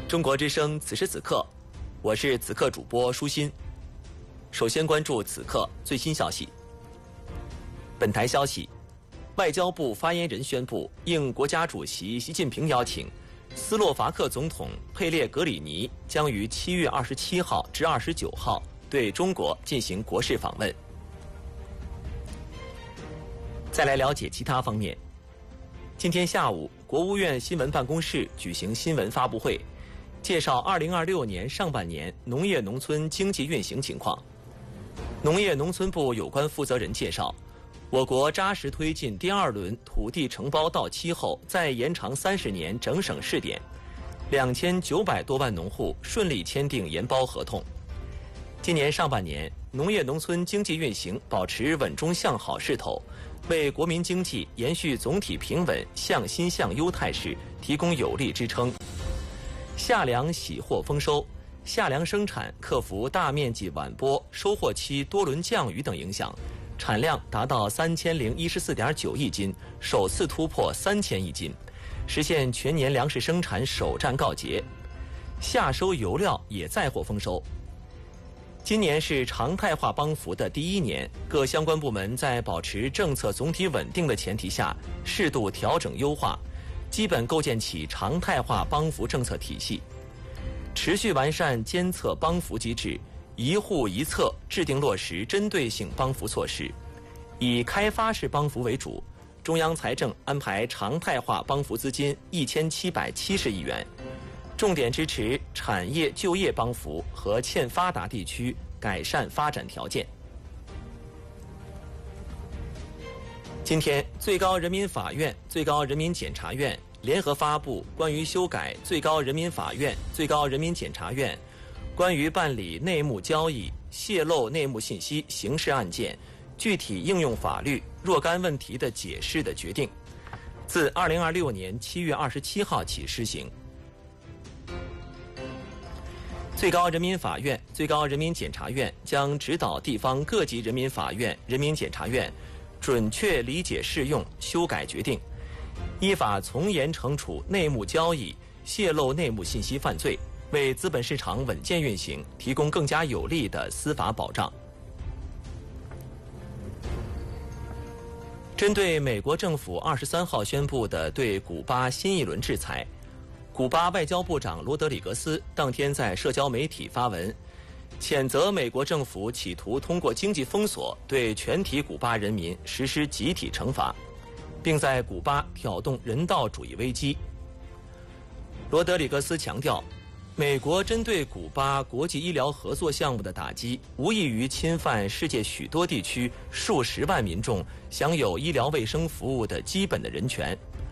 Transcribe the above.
中国之声此时此刻，我是此刻主播舒心。首先关注此刻最新消息。本台消息，外交部发言人宣布，应国家主席习近平邀请，斯洛伐克总统佩列格里尼将于7月27号至29号对中国进行国事访问。再来了解其他方面。今天下午，国务院新闻办公室举行新闻发布会，介绍2026年上半年农业农村经济运行情况。农业农村部有关负责人介绍，我国扎实推进第2轮土地承包到期后再延长30年整省试点，2900多万农户顺利签订研包合同。今年上半年，农业农村经济运行保持稳中向好势头，为国民经济延续总体平稳向新向优态势提供有力支撑。夏粮喜获丰收，夏粮生产克服大面积晚播、收获期多轮降雨等影响，产量达到3014.9亿斤，首次突破3000亿斤，实现全年粮食生产首战告捷。夏收油料也再获丰收。今年是常态化帮扶的第1年，各相关部门在保持政策总体稳定的前提下，适度调整优化，基本构建起常态化帮扶政策体系，持续完善监测帮扶机制，一户一策制定落实针对性帮扶措施。以开发式帮扶为主，中央财政安排常态化帮扶资金1770亿元，重点支持产业就业帮扶和欠发达地区改善发展条件。今天，最高人民法院、最高人民检察院联合发布关于修改最高人民法院、最高人民检察院关于办理内幕交易、泄露内幕信息刑事案件具体应用法律若干问题的解释的决定，自2026年7月27号起施行。最高人民法院、最高人民检察院将指导地方各级人民法院、人民检察院准确理解适用修改决定，依法从严惩处内幕交易、泄露内幕信息犯罪，为资本市场稳健运行提供更加有力的司法保障。针对美国政府23号宣布的对古巴新一轮制裁，古巴外交部长罗德里格斯当天在社交媒体发文，谴责美国政府企图通过经济封锁对全体古巴人民实施集体惩罚，并在古巴挑动人道主义危机。罗德里格斯强调，美国针对古巴国际医疗合作项目的打击，无异于侵犯世界许多地区数十万民众享有医疗卫生服务的基本的人权，